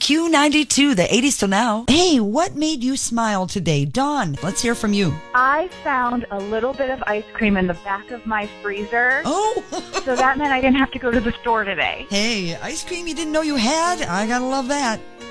Q92, the 80s till now. Hey, what made you smile today? Dawn, let's hear from you. I found a little bit of ice cream in the back of my freezer. Oh. So that meant I didn't have to go to the store today. Hey, ice cream you didn't know you had? I gotta love that.